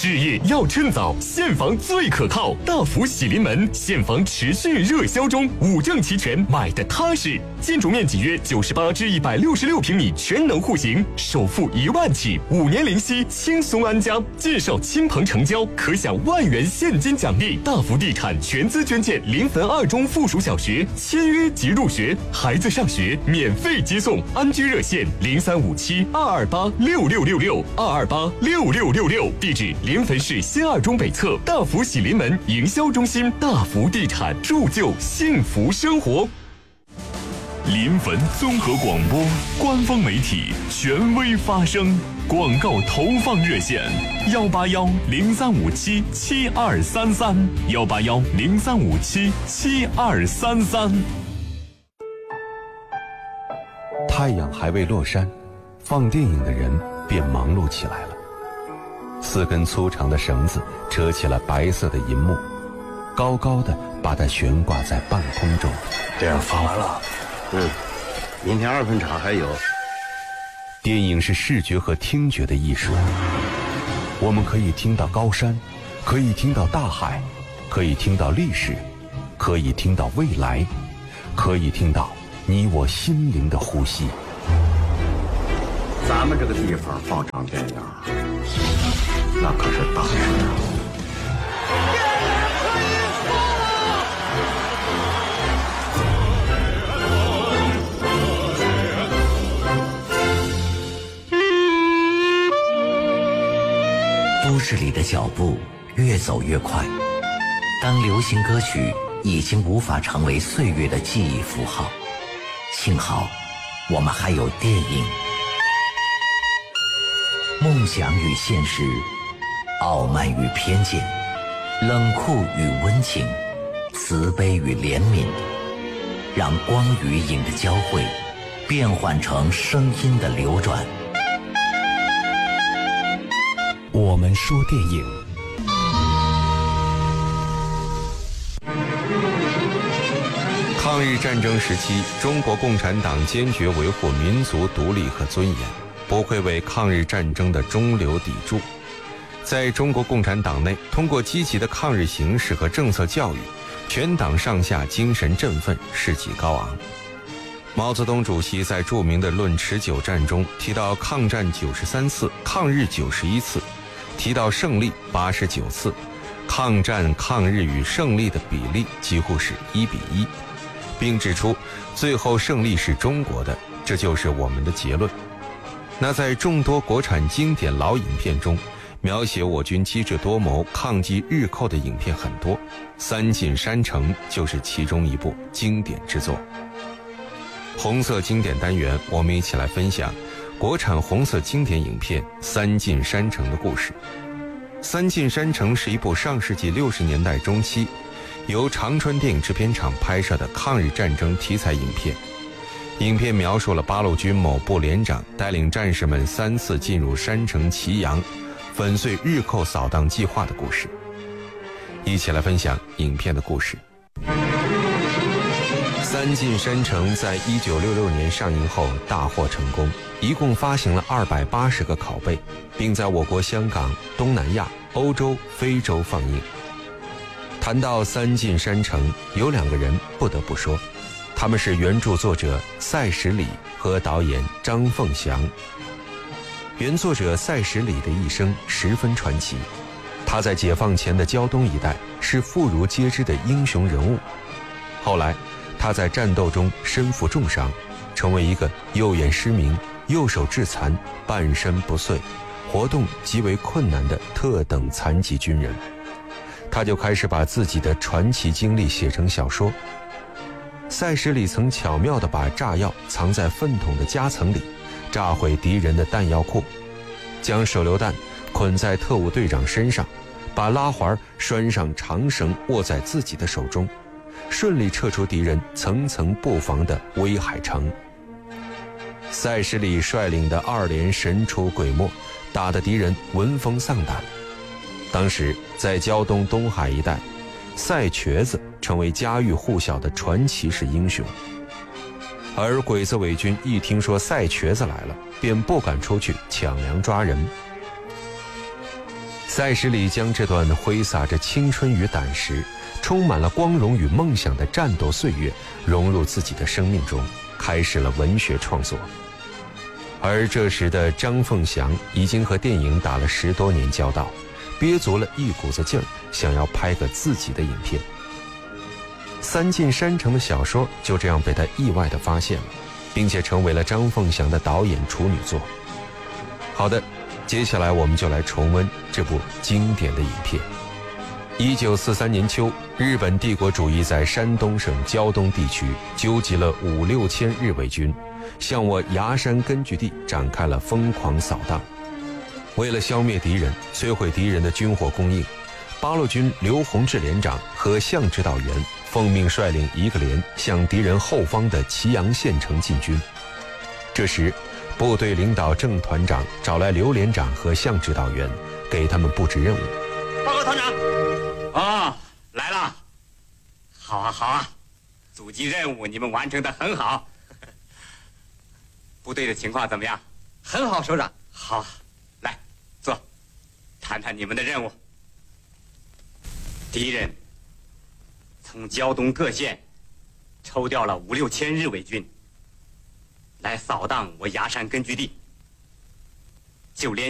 置业要趁早，现房最可靠。大福喜临门，现房持续热销中，5证齐全，买的踏实。建筑面积约98至166平米，全能户型，首付1万起，5年零息，轻松安家。介绍亲朋成交，可享1万元现金奖励。大福地产全资捐建临汾2中附属小学，签约即入学，孩子上学免费接送。安居热线035722826666，2286666，地址临汾市新2中北侧大福喜临门营销中心。大福地产，铸就幸福生活。 临汾综合广播官方媒体，权威发声。广告投放热线：18103577233，18103577233。 太阳还未落山，放电影的人便忙碌起来了。4根粗长的绳子扯起了白色的银幕，高高的把它悬挂在半空中。 电影放完了，明天2分场还有。 电影是视觉和听觉的艺术，我们可以听到高山，可以听到大海，可以听到历史，可以听到未来，可以听到你我心灵的呼吸。 咱们这个地方放场电影，那可是大事啊！ 都市里的脚步越走越快，当流行歌曲已经无法成为岁月的记忆符号，幸好我们还有电影。梦想与现实，傲慢与偏见，冷酷与温情，慈悲与怜悯，让光与影的交汇变换成声音的流转。 我们说电影。抗日战争时期，中国共产党坚决维护民族独立和尊严，不愧为抗日战争的中流砥柱。在中国共产党内，通过积极的抗日形势和政策教育，全党上下精神振奋，士气高昂。毛泽东主席在著名的《论持久战》中提到抗战93次，抗日91次，提到胜利89次，抗战抗日与胜利的比例几乎是1比1，并指出最后胜利是中国的，这就是我们的结论。那在众多国产经典老影片中，描写我军机智多谋、抗击日寇的影片很多，《三进山城》就是其中一部经典之作。红色经典单元，我们一起来分享国产红色经典影片《三进山城》的故事。《三进山城》是一部上世纪60年代中期由长春电影制片厂拍摄的抗日战争题材影片。影片描述了八路军某部连长带领战士们3次进入山城祁阳，粉碎日寇扫荡计划的故事。一起来分享影片的故事。三进山城在1966年上映后大获成功，一共发行了280个拷贝，并在我国香港、东南亚、欧洲、非洲放映。谈到三进山城，有2个人不得不说，他们是原著作者赛十里和导演张凤祥。原作者赛十里的一生十分传奇，他在解放前的胶东一带是妇孺皆知的英雄人物。后来他在战斗中身负重伤，成为一个右眼失明、右手致残、半身不遂、活动极为困难的特等残疾军人。他就开始把自己的传奇经历写成小说。赛十里曾巧妙地把炸药藏在粪桶的夹层里，炸毁敌人的弹药库，将手榴弹捆在特务队长身上，把拉环拴上长绳握在自己的手中，顺利撤出敌人层层布防的威海城。赛十里率领的2连神出鬼没，打得敌人闻风丧胆。当时在胶东东海一带，赛瘸子成为家喻户晓的传奇式英雄。而鬼子伪军一听说赛瘸子来了，便不敢出去抢粮抓人。 赛十里将这段挥洒着青春与胆识，充满了光荣与梦想的战斗岁月融入自己的生命中，开始了文学创作。而这时的张凤祥已经和电影打了10多年交道，憋足了一股子劲儿，想要拍个自己的影片。三进山城的小说就这样被他意外地发现了，并且成为了张凤祥的导演处女作。好的，接下来我们就来重温这部经典的影片。1943年秋，日本帝国主义在山东省胶东地区纠集了5、6千日伪军，向我崖山根据地展开了疯狂扫荡。为了消灭敌人，摧毁敌人的军火供应，八路军刘洪志连长和向指导员奉命率领1个连向敌人后方的祁阳县城进军。这时，部队领导郑团长找来刘连长和向指导员，给他们布置任务。 报告团长。哦，来了。好啊，好啊，阻击任务你们完成得很好。部队的情况怎么样？ 很好，首长。 好，来，坐，谈谈你们的任务。敌人从胶东各县抽调了5、6千日伪军，来扫荡我崖山根据地，就连